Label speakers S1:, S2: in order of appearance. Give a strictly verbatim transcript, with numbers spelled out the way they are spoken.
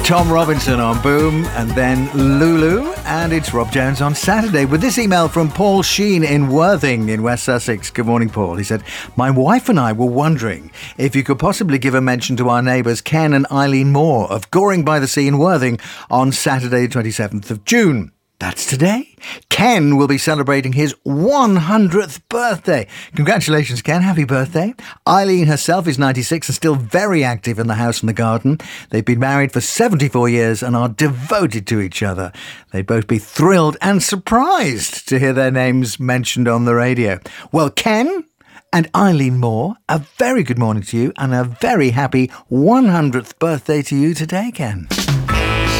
S1: Tom Robinson on Boom, and then Lulu, and it's Rob Jones on Saturday with this email from Paul Sheen in Worthing in West Sussex. Good morning, Paul. He said, my wife and I were wondering if you could possibly give a mention to our neighbours Ken and Eileen Moore of Goring by the Sea in Worthing on Saturday, twenty-seventh of June. That's today. Ken will be celebrating his one hundredth birthday. Congratulations, Ken. Happy birthday. Eileen herself is ninety-six and still very active in the house and the garden. They've been married for seventy-four years and are devoted to each other. They'd both be thrilled and surprised to hear their names mentioned on the radio. Well, Ken and Eileen Moore, a very good morning to you and a very happy one hundredth birthday to you today, Ken.